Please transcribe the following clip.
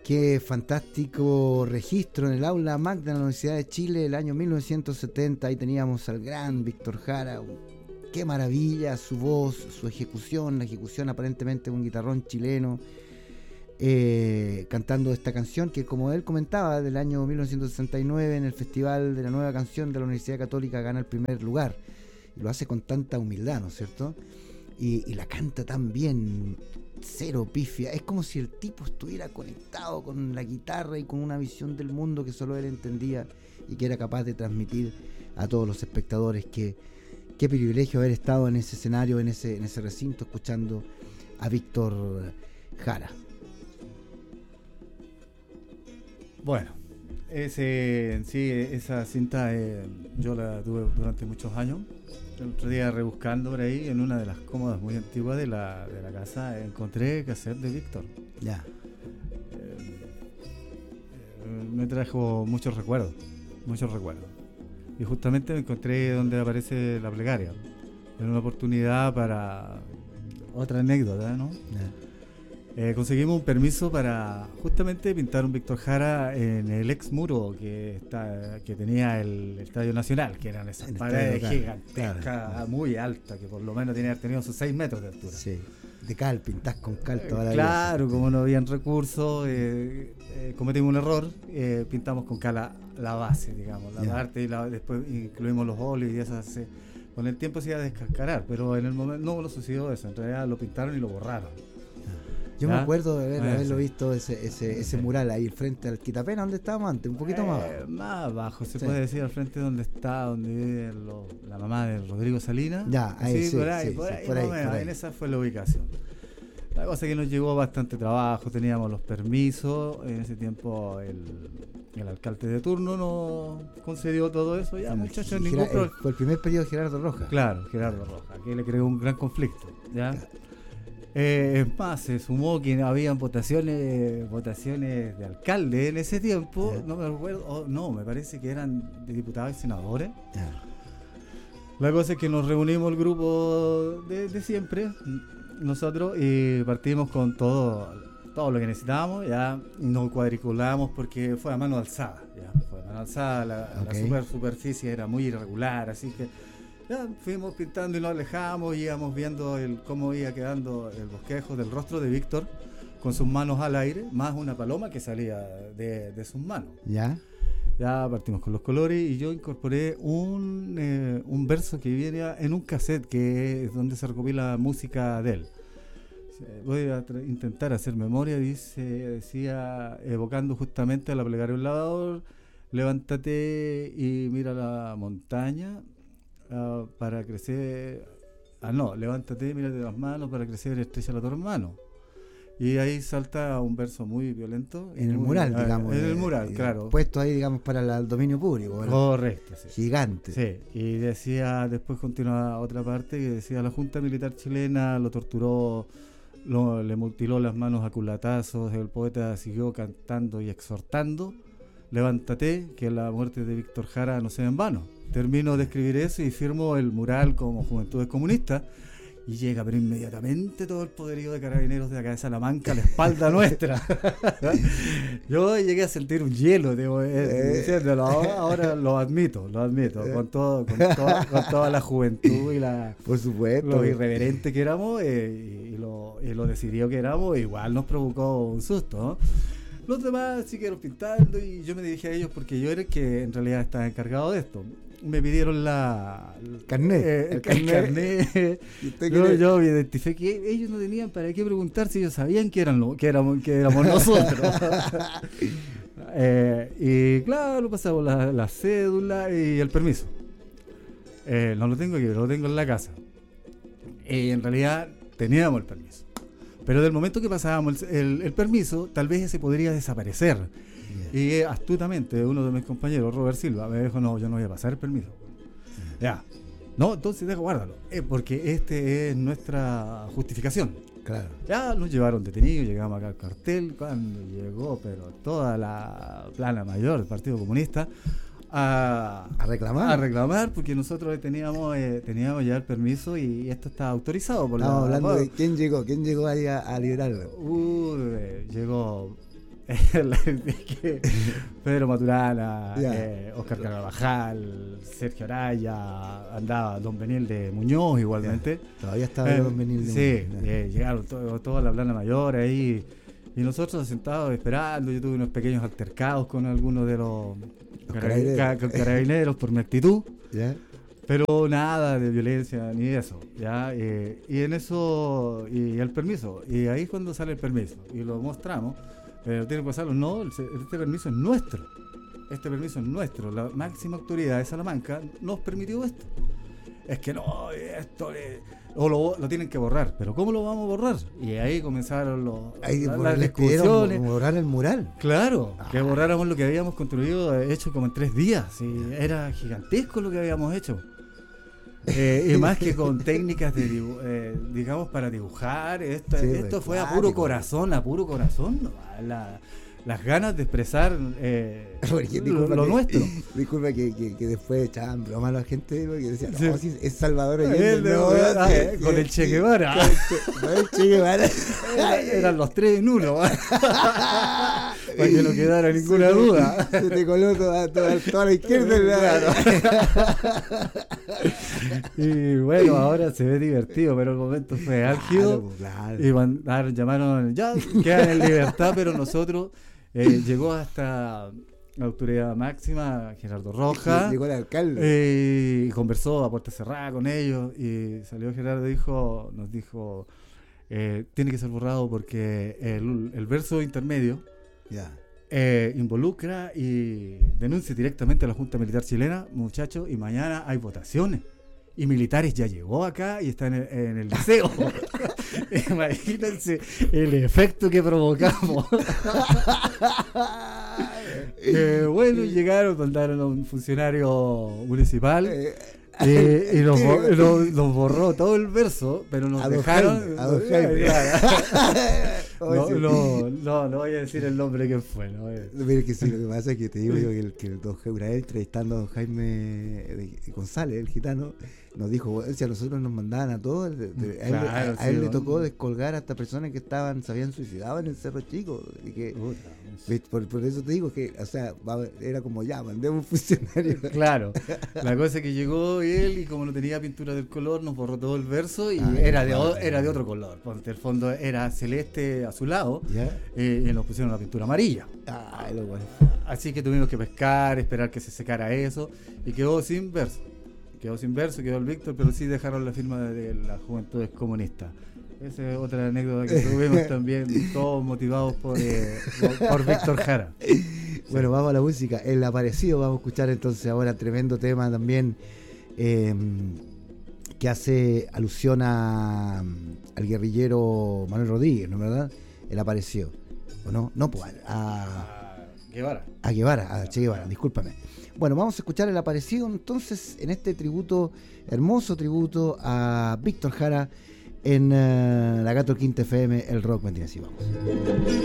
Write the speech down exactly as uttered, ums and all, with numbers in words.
Qué fantástico registro en el aula magna de la Universidad de Chile el año mil novecientos setenta. Ahí teníamos al gran Víctor Jara. Qué maravilla su voz, su ejecución, la ejecución aparentemente de un guitarrón chileno, eh, cantando esta canción que, como él comentaba, del año mil novecientos sesenta y nueve en el Festival de la Nueva Canción de la Universidad Católica gana el primer lugar. Y lo hace con tanta humildad, ¿no es cierto? Y, y la canta tan bien, cero pifia. Es como si el tipo estuviera conectado con la guitarra y con una visión del mundo que solo él entendía y que era capaz de transmitir a todos los espectadores. Que qué privilegio haber estado en ese escenario, en ese, en ese recinto, escuchando a Víctor Jara. Bueno, ese, en sí, esa cinta eh, yo la tuve durante muchos años. El otro día, rebuscando por ahí, en una de las cómodas muy antiguas de la, de la casa, encontré cassette de Víctor. Ya. Eh, eh, me trajo muchos recuerdos, muchos recuerdos. Y justamente me encontré donde aparece la plegaria. En una oportunidad para otra anécdota, ¿no? Ya. Eh, conseguimos un permiso para justamente pintar un Víctor Jara en el ex muro que está que tenía el Estadio Nacional, que eran esas El paredes estadio, gigantescas, claro, claro. muy altas, que por lo menos tenía que haber tenido sus seis metros de altura. Sí. De cal, pintás con cal Eh, toda la claro, vida. como no habían recursos, eh, eh, cometimos un error, eh, pintamos con cal la, la base, digamos, la Ya. parte, y la, después incluimos los óleos y esas. Se, con el tiempo se iba a descascarar, pero en el momento no lo sucedió eso, en realidad lo pintaron y lo borraron. Yo ¿Ya? me acuerdo de haber, Ah, haberlo sí. visto ese, ese, ese Sí. mural ahí frente al Quitapena, donde estábamos antes, un poquito más Eh, abajo. más abajo, se Sí. puede decir, al frente donde está, donde vive lo- la mamá de Rodrigo Salinas. Ya, ahí sí, por ahí, sí, por sí, ahí, por ahí, más o menos, por ahí. en esa fue la ubicación. La cosa que nos llevó bastante trabajo, teníamos los permisos, en ese tiempo el, el alcalde de turno nos concedió todo eso, ya muchachos, Y ningún Gera- problema. Fue el primer periodo de Gerardo Rojas. Claro, Gerardo Rojas, que le creó un gran conflicto, ¿ya? Eh, es más, se sumó que habían votaciones votaciones de alcalde en ese tiempo, Ya. no me acuerdo, oh, no, me parece que eran de diputados y senadores. Ya. La cosa es que nos reunimos el grupo de, de siempre, nosotros, y partimos con todo, todo lo que necesitábamos, ya nos cuadriculamos porque fue a mano alzada, ya, fue a mano alzada, la, Ok. la super, superficie era muy irregular, así que ya fuimos pintando y nos alejamos, íbamos viendo el, cómo iba quedando el bosquejo del rostro de Víctor con sus manos al aire, más una paloma que salía de, de sus manos. ¿Ya? Ya partimos con los colores y yo incorporé un, eh, un verso que viene en un cassette que es donde se recopila música de él. Voy a tra- intentar hacer memoria, dice, decía, evocando justamente a la plegaria de un lavador: levántate y mira la montaña uh, para crecer. Ah, no, levántate, mírate las manos para crecer, estrecha a tu hermano. Y ahí salta un verso muy violento. En el muy- mural, ah, digamos. En el eh, mural, eh, claro. Puesto ahí, digamos, para la- el dominio público. ¿verdad? Correcto, sí. Gigante. Sí, y decía, después continúa otra parte que decía: la Junta Militar Chilena lo torturó, lo, le mutiló las manos a culatazos, el poeta siguió cantando y exhortando: levántate, que la muerte de Víctor Jara no sea en vano. Termino de escribir eso y firmo el mural como Juventudes Comunistas. Y llega, pero inmediatamente todo el poderío de carabineros de acá de Salamanca a la espalda nuestra. Yo llegué a sentir un hielo, digo, eh, diciéndolo, ahora, ahora lo admito, lo admito, con, todo, con, toda, con toda la juventud y la, Por supuesto. lo irreverente que éramos, eh, y, y, lo, y lo decidido que éramos, igual nos provocó un susto, ¿no? Los demás siguieron pintando y yo me dirigí a ellos porque yo era el que en realidad estaba encargado de esto. Me pidieron la El carnet. eh, el, El carnet. carnet. ¿Y usted Yo, quiere- yo me identifiqué que ellos no tenían para qué preguntar si ellos sabían que eran lo, que éramos, que éramos nosotros. eh, y claro, pasamos la, la cédula y el permiso. Eh, no lo tengo aquí, lo tengo en la casa. Eh, en realidad teníamos el permiso. Pero del momento que pasábamos el, el, el permiso, tal vez ese podría desaparecer. Yeah. Y eh, astutamente uno de mis compañeros, Robert Silva, me dijo: no, yo no voy a pasar el permiso. Ya. No, entonces deja, guárdalo. Eh, porque este es nuestra justificación. Claro. Ya nos llevaron detenidos, llegamos acá al cartel, cuando llegó, pero toda la plana mayor del Partido Comunista a, A reclamar. a reclamar, porque nosotros teníamos eh, teníamos ya el permiso y esto está autorizado por Estamos la... hablando por- de quién llegó, quién llegó ahí a, a liberarlo. Uh, eh, llegó Pedro Maturana, Ya. eh, Oscar Carvajal, Sergio Araya, andaba Don Benil de Muñoz igualmente. Todavía estaba Eh, Don Benil de sí, Muñoz, ya. eh, llegaron to- toda la plana mayor ahí y nosotros sentados esperando. Yo tuve unos pequeños altercados con algunos de los, Los carabineros. carabineros. Ca- con carabineros por mi actitud, ¿Ya? pero nada de violencia ni eso, ¿ya? Eh, y en eso, y el permiso, y ahí es cuando sale el permiso y lo mostramos, pero tiene que pasarlo, no, el- este permiso es nuestro, este permiso es nuestro, la máxima autoridad de Salamanca nos permitió esto. Es que no, esto eh, o lo, lo tienen que borrar, pero ¿cómo lo vamos a borrar? Y ahí comenzaron los, Ahí la- por- las les pidieron discusiones. bo- borrar el mural. Claro, que Ah. borráramos lo que habíamos construido, eh, hecho como en tres días. Y era gigantesco lo que habíamos hecho. Eh, y más que con técnicas de dibu- eh, digamos para dibujar, esto, Sí, esto pues, fue a cuático. puro corazón, a puro corazón, ¿no? La- las ganas de expresar eh, Porque, lo, disculpa lo que- nuestro. Disculpa que, que, que después echaban broma a la gente porque decían, no, Sí. sí, es Salvador Eh, Allende. de- no, ah, sí, eh, sí, con el Che sí, Guevara. con el Che- con el Che Guevara. Era- eran los tres en uno, para que no quedara ninguna Se te- duda. Se te coló toda, toda, toda la izquierda en la... Y bueno, ahora se ve divertido, pero el momento fue álgido. Claro, claro. Y mandaron, llamaron, ya quedan en libertad, pero nosotros eh, llegó hasta la autoridad máxima, Gerardo Roja, Llegó el alcalde. eh, y conversó a puerta cerrada con ellos. Y salió Gerardo, dijo, nos dijo, eh, tiene que ser borrado porque el, el verso intermedio Ya. eh, involucra y denuncia directamente a la Junta Militar Chilena, muchachos, y mañana hay votaciones. Y Militares ya llegó acá y está en el, en el liceo. Imagínense el efecto que provocamos. Eh, bueno, llegaron, mandaron a un funcionario municipal Eh, eh, y nos, bo- nos- nos borró todo el verso, pero nos A don dejaron. Jaime, a don Jaime. No, Oye, no, no, no voy a decir el nombre que fue. No voy a- Mira que sí, lo que pasa es que te digo yo que el, que el don Jaime, una vez entrevistando a don Jaime de- González, el gitano, nos dijo, bueno, si a nosotros nos mandaban a todos, de- de- a él, Claro, a- a él sí, le bueno. tocó descolgar hasta personas que estaban, se habían suicidado en el Cerro Chico. Y que, Puta, ¿ves? por, por eso te digo que, o sea, va- era como ya, mandemos un funcionario. Claro, la cosa es que llegó él y como no tenía pintura del color nos borró todo el verso y Ah, era, de, claro. o- era de otro color. Ponte, el fondo era celeste azulado ¿Ya? eh, y nos pusieron la pintura amarilla. Ay, lo bueno. Así que tuvimos que pescar, esperar que se secara eso y quedó sin verso. Quedó sin verso, quedó el Víctor, pero sí dejaron la firma de, de la Juventud Comunista. Esa es otra anécdota que tuvimos también, todos motivados por, eh, por, por Víctor Jara. Bueno, vamos a la música. El Aparecido, vamos a escuchar entonces ahora tremendo tema también eh, que hace alusión a, al guerrillero Manuel Rodríguez, ¿no es verdad? El Aparecido. ¿O no? No, pues a, Ah, Guevara. a Guevara, a Che Guevara, discúlpame. Bueno, vamos a escuchar El Aparecido entonces en este tributo, hermoso tributo a Víctor Jara en uh, la Gato Quinta F M, el rock. Mentiras, y vamos.